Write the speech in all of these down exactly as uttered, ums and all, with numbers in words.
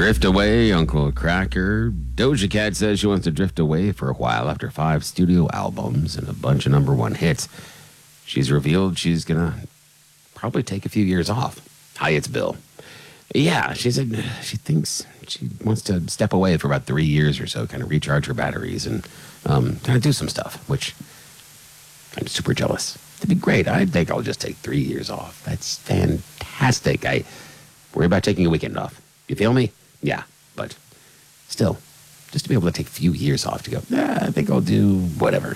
Drift away, Uncle Cracker. Doja Cat says she wants to drift away for a while after five studio albums and a bunch of number one hits. She's revealed she's going to probably take a few years off. Hi, it's Bill. Yeah, she said she thinks she wants to step away for about three years or so, kind of recharge her batteries and um, kind of do some stuff, which I'm super jealous. It'd be great. I think I'll just take three years off. That's fantastic. I worry about taking a weekend off. You feel me? Yeah, but still, just to be able to take a few years off to go, yeah, I think I'll do whatever.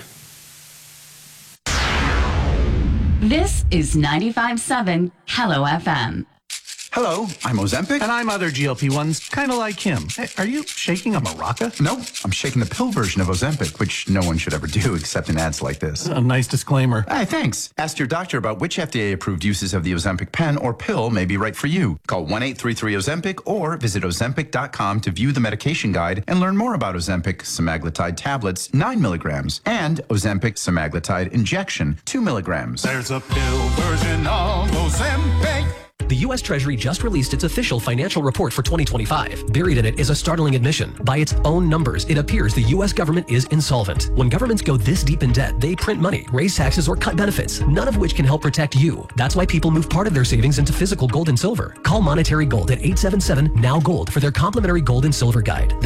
This is ninety-five point seven Hello F M. Hello, I'm Ozempic. And I'm other G L P ones, kind of like him. Hey, are you shaking a maraca? No, I'm shaking the pill version of Ozempic, which no one should ever do except in ads like this. A nice disclaimer. Hey, thanks. Ask your doctor about which F D A-approved uses of the Ozempic pen or pill may be right for you. Call one eight three three Ozempic or visit ozempic dot com to view the medication guide and learn more about Ozempic semaglutide tablets, nine milligrams, and Ozempic semaglutide injection, two milligrams. There's a pill version of Ozempic. The U S Treasury just released its official financial report for twenty twenty-five. Buried in it is a startling admission. By its own numbers, it appears the U S government is insolvent. When governments go this deep in debt, they print money, raise taxes, or cut benefits, none of which can help protect you. That's why people move part of their savings into physical gold and silver. Call Monetary Gold at eight seven seven, N O W Gold for their complimentary gold and silver guide.